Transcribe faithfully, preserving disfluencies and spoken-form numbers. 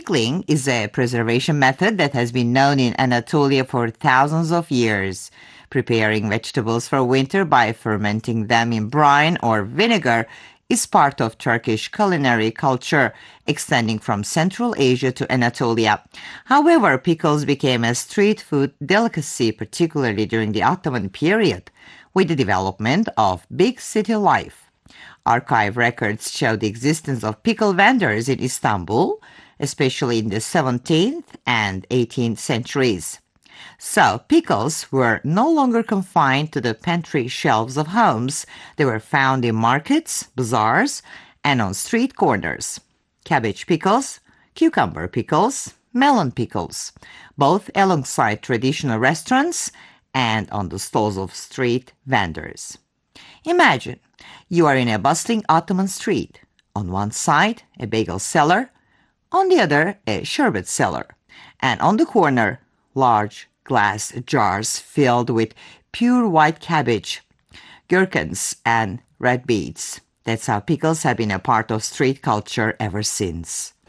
Pickling is a preservation method that has been known in Anatolia for thousands of years. Preparing vegetables for winter by fermenting them in brine or vinegar is part of Turkish culinary culture, extending from Central Asia to Anatolia. However, pickles became a street food delicacy, particularly during the Ottoman period, with the development of big city life. Archive records show the existence of pickle vendors in Istanbul, especially in the seventeenth and eighteenth centuries. So, pickles were no longer confined to the pantry shelves of homes. They were found in markets, bazaars, and on street corners. Cabbage pickles, cucumber pickles, melon pickles, both alongside traditional restaurants and on the stalls of street vendors. Imagine you are in a bustling Ottoman street. On one side, a bagel seller, on the other, a sherbet seller, and on the corner, large glass jars filled with pure white cabbage, gherkins, and red beets. That's how pickles have been a part of street culture ever since.